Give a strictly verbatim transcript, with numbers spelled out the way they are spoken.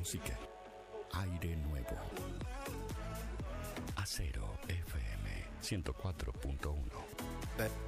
música. Aire nuevo. Acero F M ciento cuatro punto uno.